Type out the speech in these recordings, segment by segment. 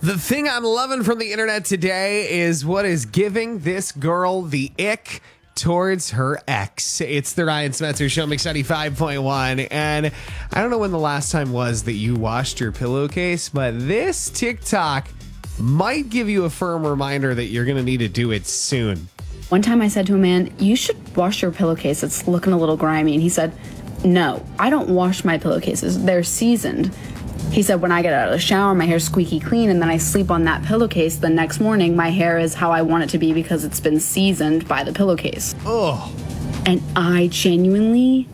The thing I'm loving from the internet today is what is giving this girl the ick towards her ex. It's the Ryan Spencer Show, Mix 95.1. And I don't know when the last time was that you washed your pillowcase, but this TikTok might give you a firm reminder that you're going to need to do it soon. One time I said to a man, "You should wash your pillowcase. It's looking a little grimy." And he said, "No, I don't wash my pillowcases. They're seasoned." He said, "When I get out of the shower, my hair's squeaky clean, and then I sleep on that pillowcase. The next morning, my hair is how I want it to be because it's been seasoned by the pillowcase." Oh. And I genuinely,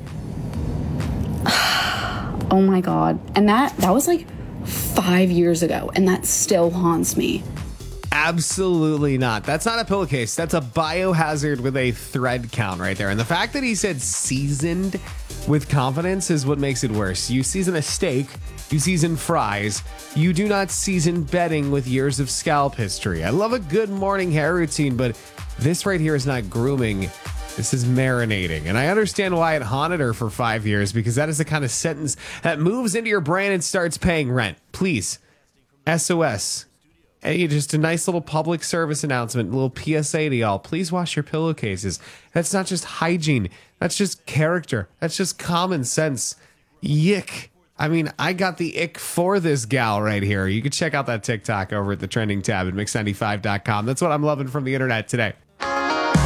oh my God. And that was like 5 years ago, and that still haunts me. Absolutely not. That's not a pillowcase. That's a biohazard with a thread count right there. And the fact that he said seasoned with confidence is what makes it worse. You season a steak, you season fries. You do not season bedding with years of scalp history. I love a good morning hair routine, but this right here is not grooming. This is marinating. And I understand why it haunted her for 5 years, because that is the kind of sentence that moves into your brain and starts paying rent. Please, SOS. Hey, just a nice little public service announcement, a little PSA to y'all. Please wash your pillowcases. That's not just hygiene. That's just character. That's just common sense. Yick. I mean, I got the ick for this gal right here. You can check out that TikTok over at the trending tab at mix95.com. That's what I'm loving from the internet today.